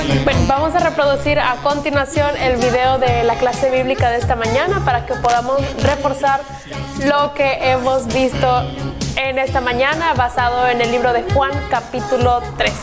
Bueno, vamos a reproducir a continuación el video de la clase bíblica de esta mañana para que podamos reforzar lo que hemos visto en esta mañana basado en el libro de Juan capítulo 3.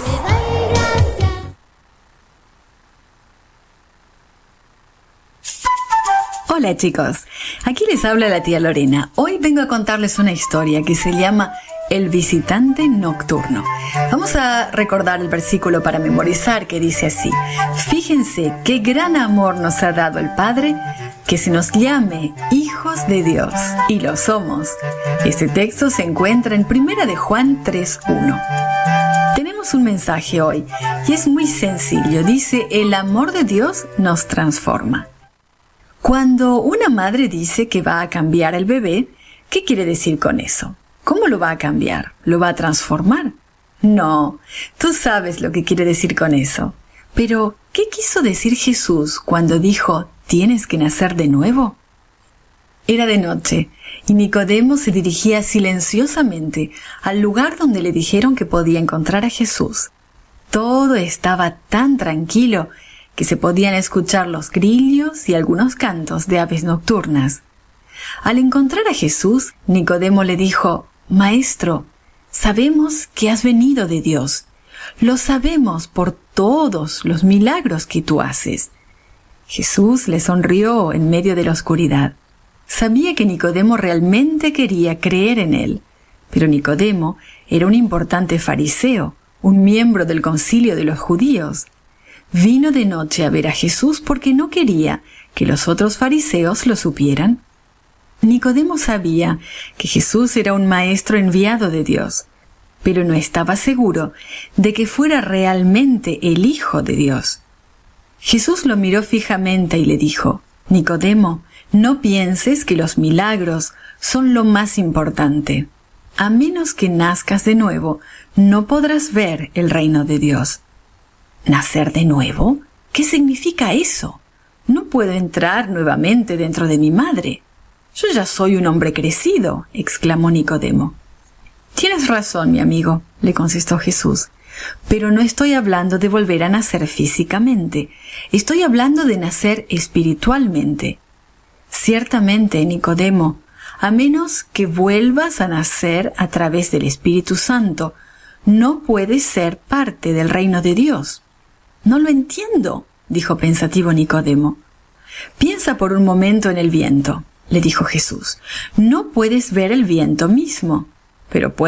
Hola chicos, aquí les habla la tía Lorena. Hoy vengo a contarles una historia que se llama El visitante nocturno. Vamos a recordar el versículo para memorizar que dice así: fíjense qué gran amor nos ha dado el Padre, que se nos llame hijos de Dios, y lo somos. Este texto se encuentra en 1 de Juan 3:1. Tenemos un mensaje hoy y es muy sencillo. Dice: el amor de Dios nos transforma. Cuando una madre dice que va a cambiar el bebé, ¿qué quiere decir con eso? ¿Cómo lo va a cambiar? ¿Lo va a transformar? No, tú sabes lo que quiere decir con eso. Pero, ¿qué quiso decir Jesús cuando dijo, tienes que nacer de nuevo? Era de noche, y Nicodemo se dirigía silenciosamente al lugar donde le dijeron que podía encontrar a Jesús. Todo estaba tan tranquilo que se podían escuchar los grillos y algunos cantos de aves nocturnas. Al encontrar a Jesús, Nicodemo le dijo: Maestro, sabemos que has venido de Dios. Lo sabemos por todos los milagros que tú haces. Jesús le sonrió en medio de la oscuridad. Sabía que Nicodemo realmente quería creer en él, pero Nicodemo era un importante fariseo, un miembro del concilio de los judíos. Vino de noche a ver a Jesús porque no quería que los otros fariseos lo supieran. Nicodemo sabía que Jesús era un maestro enviado de Dios, pero no estaba seguro de que fuera realmente el Hijo de Dios. Jesús lo miró fijamente y le dijo: Nicodemo, no pienses que los milagros son lo más importante. A menos que nazcas de nuevo, no podrás ver el reino de Dios. ¿Nacer de nuevo? ¿Qué significa eso? No puedo entrar nuevamente dentro de mi madre. Yo ya soy un hombre crecido, exclamó Nicodemo. Tienes razón, mi amigo, le contestó Jesús, pero no estoy hablando de volver a nacer físicamente. Estoy hablando de nacer espiritualmente. Ciertamente, Nicodemo, a menos que vuelvas a nacer a través del Espíritu Santo, no puedes ser parte del reino de Dios. No lo entiendo, dijo pensativo Nicodemo. Piensa por un momento en el viento, le dijo Jesús. No puedes ver el viento mismo, pero